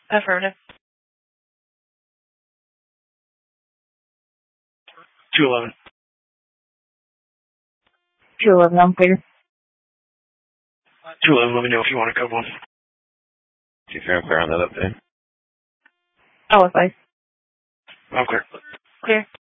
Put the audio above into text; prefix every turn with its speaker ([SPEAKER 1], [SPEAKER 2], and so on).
[SPEAKER 1] Affirmative.
[SPEAKER 2] 211.
[SPEAKER 3] 211, I'm clear.
[SPEAKER 2] 211, let me know if you want a code 1.
[SPEAKER 4] See if you're clear on that update.
[SPEAKER 3] Oh, it's fine.
[SPEAKER 2] I'm clear.
[SPEAKER 1] Clear.